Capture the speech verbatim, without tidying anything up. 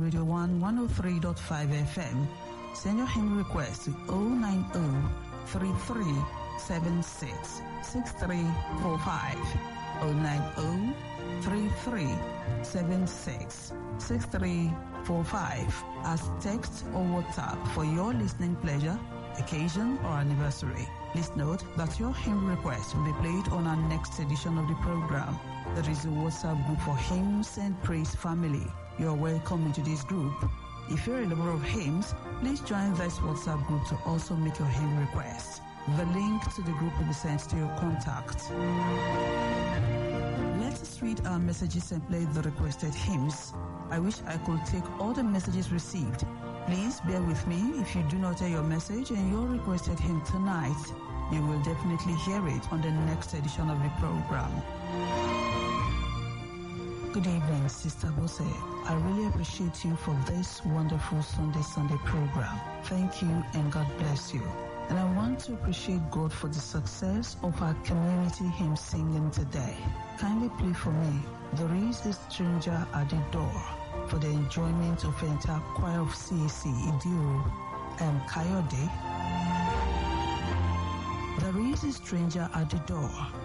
Radio one one oh three point five F M. Send your hymn request to oh nine oh, three three seven six, six three four five, oh nine oh, three three seven six, six three four five as text or WhatsApp for your listening pleasure, occasion or anniversary. Please note that your hymn request will be played on our next edition of the program. There is a WhatsApp group for Hymns and Praise Family. You are welcome into this group. If you're a lover of hymns, please join this WhatsApp group to also make your hymn request. The link to the group will be sent to your contact. Let us read our messages and play the requested hymns. I wish I could take all the messages received. Please bear with me if you do not hear your message and your requested hymn tonight. You will definitely hear it on the next edition of the program. Good evening, Sister Bose. I really appreciate you for this wonderful Sunday Sunday program. Thank you and God bless you. And I want to appreciate God for the success of our community hymn singing today. Kindly play for me, There Is a Stranger at the Door, for the enjoyment of the entire choir of C A C Idiru and Kayode. There is a stranger at the door.